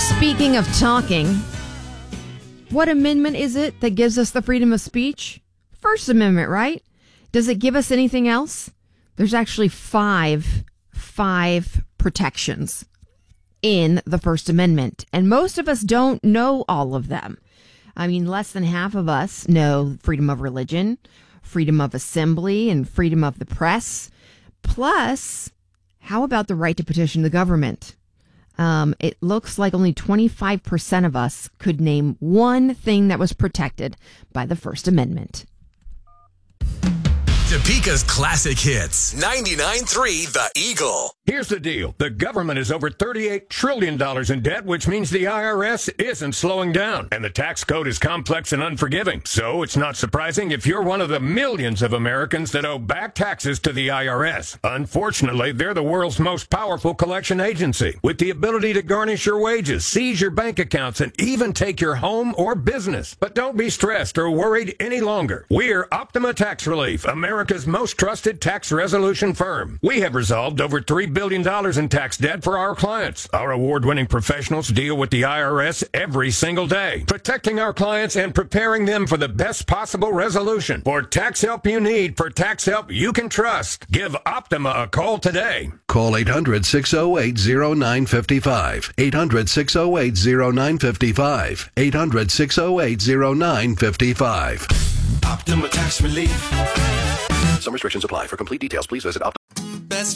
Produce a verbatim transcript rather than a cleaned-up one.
Speaking of talking, what amendment is it that gives us the freedom of speech? First Amendment, right? Does it give us anything else? There's actually five, five protections in the First Amendment, and most of us don't know all of them. I mean, less than half of us know freedom of religion, freedom of assembly, and freedom of the press. Plus, how about the right to petition the government? Um, it looks like only twenty-five percent of us could name one thing that was protected by the First Amendment. Topeka's classic hits. ninety-nine point three The Eagle. Here's the deal. The government is over thirty-eight trillion dollars in debt, which means the I R S isn't slowing down. And the tax code is complex and unforgiving. So it's not surprising if you're one of the millions of Americans that owe back taxes to the I R S. Unfortunately, they're the world's most powerful collection agency, with the ability to garnish your wages, seize your bank accounts, and even take your home or business. But don't be stressed or worried any longer. We're Optima Tax Relief, America's most trusted tax resolution firm. We have resolved over three billion dollars in tax debt for our clients. Our award-winning professionals deal with the I R S every single day, protecting our clients and preparing them for the best possible resolution. For tax help you need, for tax help you can trust, give Optima a call today. Call eight hundred, six oh eight, oh nine five five. eight hundred, six oh eight, oh nine five five. eight hundred, six oh eight, oh nine five five. Optima Tax Relief. Some restrictions apply. For complete details, please visit Optima. Best